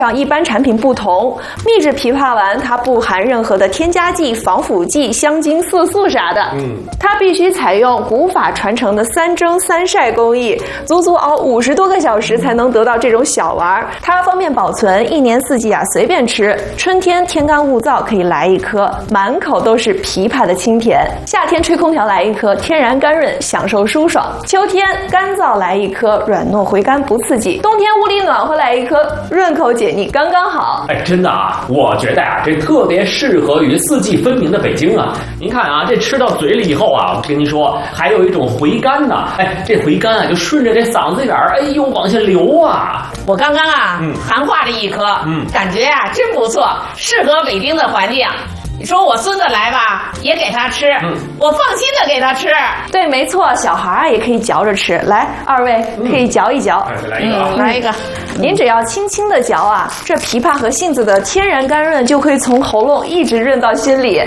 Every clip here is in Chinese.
上一般产品不同，秘制枇杷丸它不含任何的添加剂、防腐剂、香精、色素啥的。它必须采用古法传承的3蒸3晒工艺，足足熬50多个小时才能得到这种小丸。它方便保存，1年4季啊随便吃。春天天干物燥可以来一颗，满口都是枇杷的清甜；夏天吹空调来一颗，天然甘润，享受舒爽；秋天干燥来一颗，软糯回甘不刺激；冬天屋里暖和来一颗，润口解腻刚刚好。 哎，真的啊，我觉得啊，这特别适合于四季分明的北京啊。您看啊，这吃到嘴里以后啊，我跟您说，还有一种回甘呢。哎，这回甘啊，就顺着这嗓子眼儿，哎呦往下流啊。 我刚刚啊，含化了一颗，感觉啊真不错，适合北京的环境。你说我孙子来吧，也给他吃，我放心的给他吃。 对，没错，小孩啊也可以嚼着吃。来，2位可以嚼一嚼。 来一个啊， 来一个。 您只要轻轻的嚼啊，这枇杷和杏子的天然甘润就可以从喉咙一直润到心里。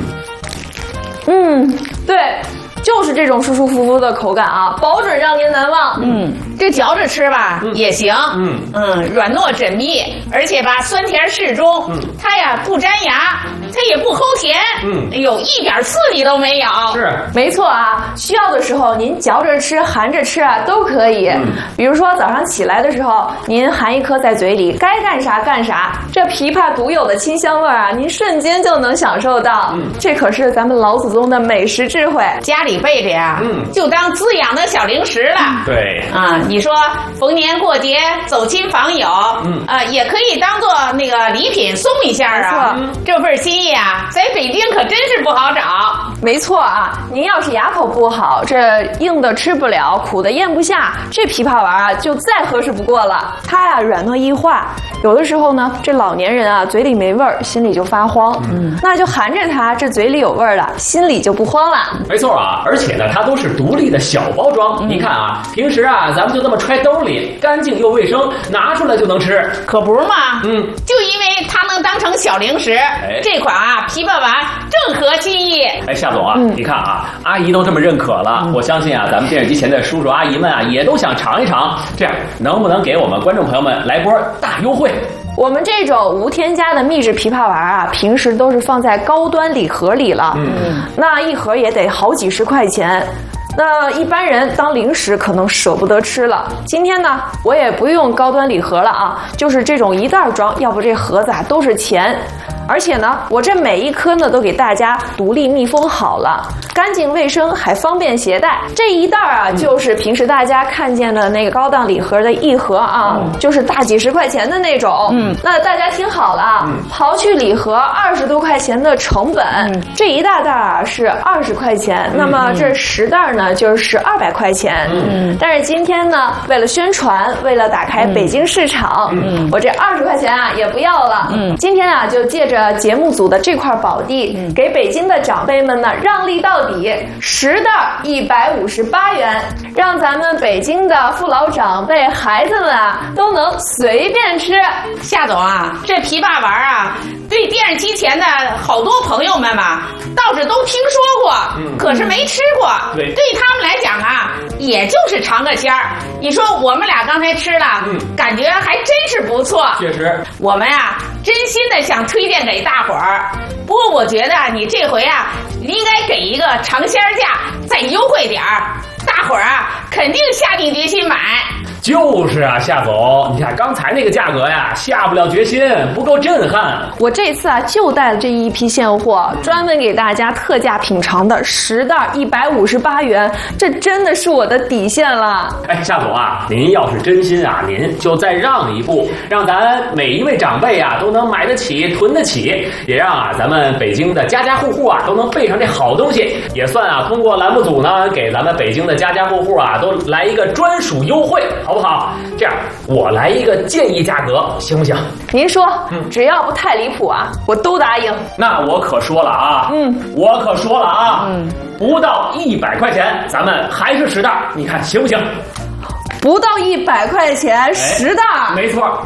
对。就是这种舒舒服服的口感啊，保准让您难忘。 这嚼着吃吧也行。软糯缜密，而且吧酸甜适中。它呀不粘牙，它也不齁甜。哎呦，一点刺激都没有。 是， 没错啊。需要的时候您嚼着吃、含着吃啊都可以。比如说早上起来的时候，您含一颗在嘴里，该干啥干啥。这枇杷独有的清香味啊，您瞬间就能享受到。这可是咱们老祖宗的美食智慧。 家里备着呀，就当滋养的小零食了。 对啊，你说逢年过节走亲访友，也可以当做那个礼品送一下啊。这份心意啊，在北京可真是不好找。 没错啊，您要是牙口不好，这硬的吃不了，苦的咽不下，这枇杷丸啊就再合适不过了。它呀软糯易化，有的时候呢，这老年人啊嘴里没味儿，心里就发慌。那就含着它，这嘴里有味儿了，心里就不慌了。 没错啊，而且呢，它都是独立的小包装。您看啊，平时啊，咱们就这么揣兜里，干净又卫生，拿出来就能吃， 可不嘛。就因为它能当成小零食，这款啊枇杷丸正合心意。 哎，夏总啊，你看啊，阿姨都这么认可了，我相信啊，咱们电视机前的叔叔阿姨们啊，也都想尝一尝。这样，能不能给我们观众朋友们来波大优惠？ 我们这种无添加的秘制枇杷丸啊，平时都是放在高端礼盒里了，那一盒也得好几十块钱。那一般人当零食可能舍不得吃了。今天呢，我也不用高端礼盒了啊，就是这种一袋装，要不这盒子啊都是钱。而且呢，我这每一颗呢都给大家独立密封好了，干净卫生还方便携带。这一袋啊，就是平时大家看见的那个高档礼盒的一盒啊，就是大几十块钱的那种。那大家听好了啊，刨去礼盒20多块钱的成本，这一大袋啊是20块钱，那么这10袋呢就是200块钱。但是今天呢，为了宣传，为了打开北京市场，我这20块钱啊也不要了。今天啊就借着节目组的这块宝地，给北京的长辈们呢让利到底，10袋158元，让咱们北京的父老长辈、孩子们啊都能随便吃。 夏总啊，这枇杷丸啊，对电视机前的好多朋友们嘛，倒是都听说过，可是没吃过。对他们来讲啊，也就是尝个鲜儿。你说我们俩刚才吃了，感觉还真是不错。 确实， 我们啊，真心的想推荐给大伙儿。不过我觉得你这回啊，应该给一个尝鲜价，再优惠点儿，大伙儿啊肯定下定决心买。 就是啊，夏总，你看刚才那个价格呀，下不了决心，不够震撼。 我这次啊就带了这一批现货，专门给大家特价品尝的10袋158元，这真的是我的底线了。 哎，夏总啊，您要是真心啊，您就再让一步，让咱每一位长辈啊都能买得起、囤得起，也让啊咱们北京的家家户户啊都能备上这好东西，也算啊通过栏目组呢给咱们北京的家家户户啊都来一个专属优惠。好不好？这样我来一个建议价格，行不行？ 您说，只要不太离谱啊，我都答应。 那我可说了啊，我可说了啊，不到100块钱，咱们还是10袋，你看行不行？ 不到100块钱10袋， 没错。 这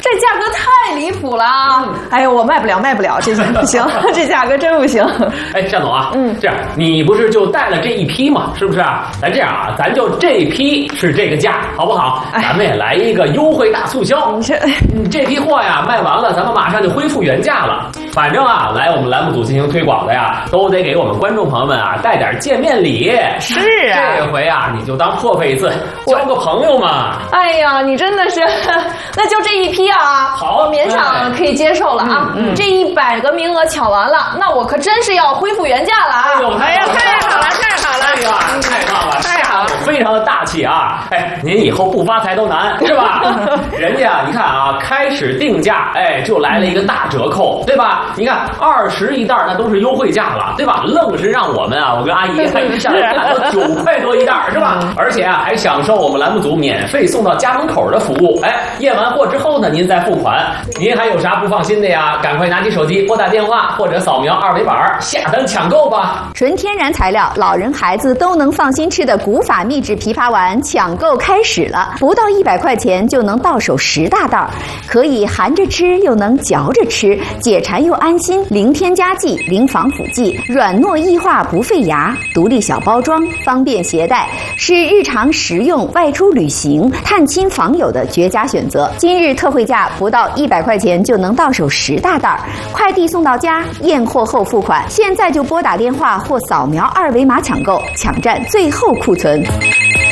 这价格太离谱了！哎呦，我卖不了，这不行，这价格真不行。 哎，单总啊，这样你不是就带了这一批吗？是不是啊？咱这样啊，咱就这批是这个价，好不好？咱们也来一个优惠大促销。这批货呀卖完了，咱们马上就恢复原价了。反正啊，来我们栏目组进行推广的呀，都得给我们观众朋友们啊带点见面礼。 是啊， 这回啊，你就当破费一次，交个朋友嘛。 哎呀，你真的是，那就这一批啊， 好， 我勉强可以接受了啊。这100个名额抢完了，那我可真是要恢复原价了啊！ 哎呀，太好了，太好了！ 哎呀，太棒了，太好了，非常的大气啊！哎，您以后不发财都难，是吧？人家你看啊，开始定价，哎，就来了一个大折扣，对吧？你看20一袋那都是优惠价了，对吧？愣是让我们啊，我跟阿姨还一下来到9块多一袋，是吧？而且啊，还享受我们栏目组免费送到家门口的服务。哎，验完货之后呢，您再付款。您还有啥不放心的呀？赶快拿起手机拨打电话或者扫描2维码下单抢购吧！ 纯天然材料，老人孩子都能放心吃的古法秘制枇杷丸抢购开始了，不到100块钱就能到手10大袋，可以含着吃又能嚼着吃，解馋又安心，零添加剂、零防腐剂，软糯易化不费牙，独立小包装，方便携带，是日常食用、外出旅行、探亲访友的绝佳选择。今日特惠价不到100块钱就能到手10大袋，快递送到家，验货后付款。现在就拨打电话或扫描2维码抢购，抢占最后库存。